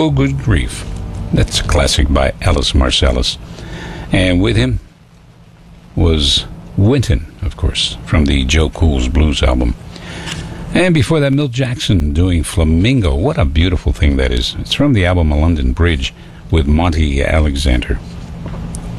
Oh, good grief. That's a classic by Alice Marsalis. And with him was Wynton, of course, from the Joe Cool's Blues album. And before that, Milt Jackson doing Flamingo. What a beautiful thing that is. It's from the album A London Bridge with Monty Alexander.